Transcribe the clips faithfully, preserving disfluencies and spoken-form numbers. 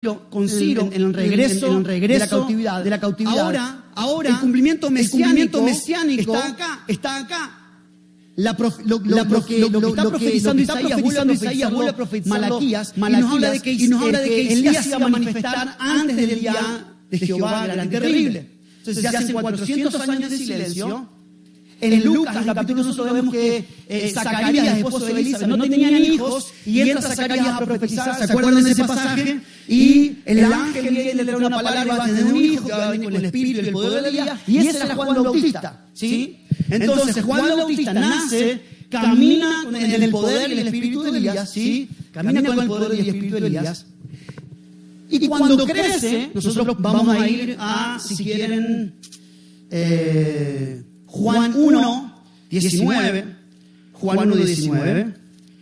con Ciro en, en el regreso, en el regreso de, la cautividad, de la cautividad. Ahora, ahora el cumplimiento mesiánico, el cumplimiento mesiánico está acá, está acá. La prof, lo, lo, lo, lo, que, lo, lo que está profetizando Isaías, Isaías vuelve a profetizar Malaquías, Malaquías, y nos habla de que, y nos habla de que Elías se iba a manifestar antes del día de Jehová grande y terrible. Entonces se hacen cuatrocientos años de silencio. En Lucas, en el capítulo uno, nosotros vemos que eh, Zacarías, esposo de Elizabeth, no tenían hijos, y entra Zacarías a profetizar, ¿se acuerdan de ese pasaje? Y el ángel viene le da una palabra, va a tener un hijo que va a venir con el espíritu y el poder de Elías, y ese era Juan Bautista, ¿sí? Entonces Juan Bautista nace, camina en el poder y el espíritu de Elías, ¿sí? Camina con el poder y el espíritu de Elías. Y cuando crece, nosotros vamos a ir a, si quieren, eh, Juan uno, diecinueve, Juan uno, diecinueve,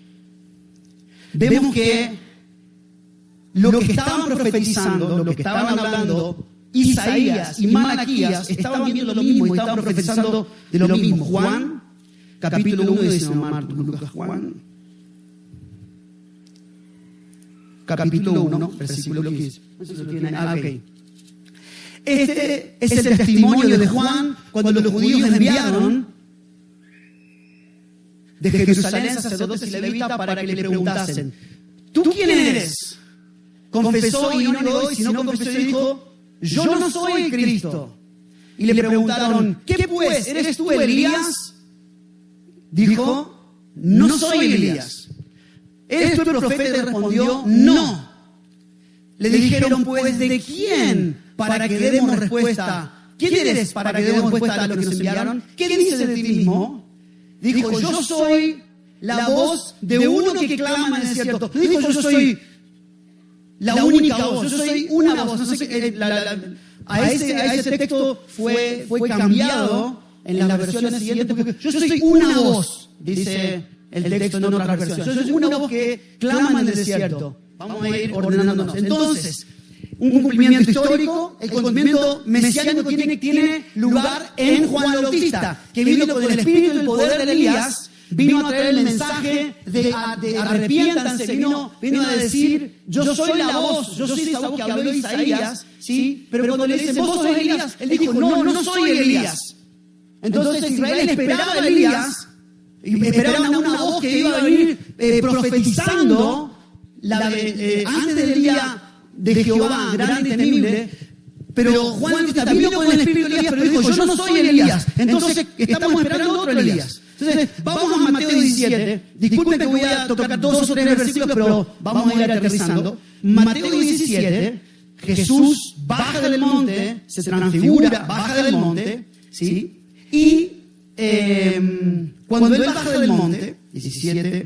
vemos que lo que estaban profetizando, lo que estaban hablando Isaías y Malaquías, estaban viendo lo mismo y estaban profetizando de lo mismo. Juan, capítulo uno, diecinueve, Marcos, Lucas, Juan, capítulo uno, versículo quince. Ah, okay. Este es el testimonio de Juan cuando los judíos enviaron de Jerusalén sacerdotes y levitas para que le preguntasen: ¿tú quién eres? Confesó y no negó, y si no confesó dijo: yo no soy Cristo. Y le preguntaron: ¿qué pues? ¿Eres tú Elías? Dijo: no soy Elías. ¿Eres tú el profeta? Y respondió: no. Le dijeron pues: ¿de quién? Para que demos respuesta. ¿Quién eres para que demos respuesta a lo que nos enviaron? ¿Qué dices de ti mismo? Dijo: yo soy la voz de uno que clama en el desierto. Dijo: yo soy la única voz, yo soy una voz. No sé, eh, la, la, la, a, ese, a ese texto fue, fue cambiado en las versiones siguientes, porque yo soy una voz, dice el texto en otras versiones. Yo soy una voz que clama en el desierto. Vamos a ir ordenándonos. Entonces, un cumplimiento histórico, el cumplimiento mesiánico tiene, tiene lugar en Juan Bautista, que vino con el espíritu y el poder de Elías, vino a traer el mensaje de, de arrepiéntanse, vino, vino a decir: yo soy la voz, yo soy esa voz que habló Isaías, ¿sí? Pero cuando le dicen: vos sos Elías, él dijo: no, no soy Elías. Entonces Israel esperaba a Elías, y esperaban a una voz que iba a venir eh, profetizando la de, eh, antes del día de Jehová grande y temible. Pero Juan Bautista vino con el espíritu de Elías, pero dijo: yo no soy Elías. Entonces estamos esperando otro Elías. Entonces, vamos a Mateo diecisiete. Disculpen que voy a tocar dos o tres versículos, pero vamos a ir aterrizando. Mateo diecisiete, Jesús baja del monte, se transfigura, baja del monte, ¿sí? Y eh, cuando él baja del monte, diecisiete,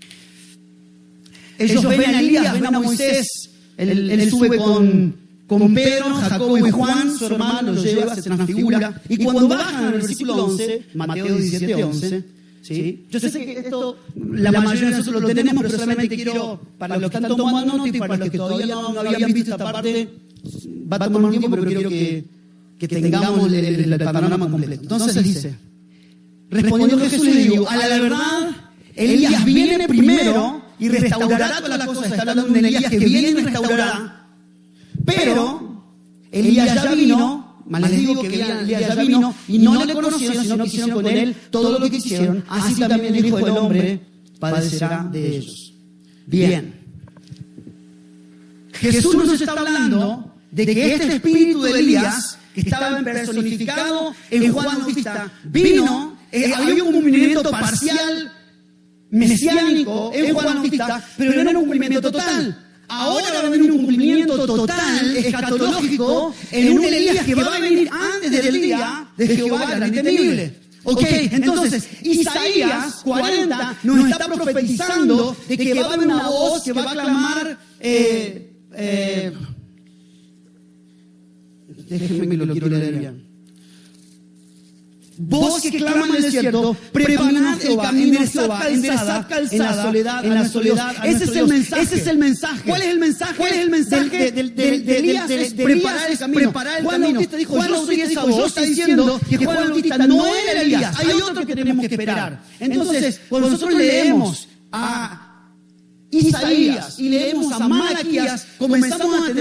ellos ven a Elías, ven a Moisés, él, él sube con, con Pedro, Jacobo y Juan, su hermano, lo lleva, se transfigura. Y cuando bajan al versículo once, Mateo diecisiete, once, ¿sí? Yo sé que esto, la mayoría de nosotros lo tenemos, pero solamente quiero, para los que están tomando nota y para los que todavía no, no habían visto esta parte, va a tomar un tiempo, pero quiero que, que tengamos el, el, el panorama completo. Entonces dice: respondiendo Jesús le digo, a la verdad, Elías viene primero y restaurará todas las cosas. Está hablando de un Elías que viene y restaurará. Pero Elías ya vino, más les digo que Elías ya vino, y no le conocieron, sino que hicieron con él todo lo que quisieron. Así también el Hijo del Hombre padecerá de ellos. Bien. Jesús nos está hablando de que este espíritu de Elías, que estaba personificado en Juan Bautista, vino, eh, había un cumplimiento parcial mesiánico en Juan Bautista, pero no era un cumplimiento total. Ahora va a venir un cumplimiento total, escatológico, en un Elías que va a venir antes del día de Jehová grande y temible. Ok, entonces Isaías cuarenta nos está profetizando de que va a haber una voz que va a clamar, eh, eh, déjenme que lo quiero leer bien. Voz que clama en el desierto, preparad el camino, enderezad calzada, en la soledad, en la soledad. Ese es el mensaje. Ese es el mensaje. ¿Cuál es el mensaje? ¿Cuál es el mensaje de, de, de, de Elías? Es preparar el camino. Preparar el Juan Bautista dijo: Juan yo soy esa voz. Está diciendo que Juan Bautista no era Elías. Hay otro que tenemos que esperar. Entonces, cuando nosotros leemos a Isaías y leemos a Malaquías, comenzamos a tener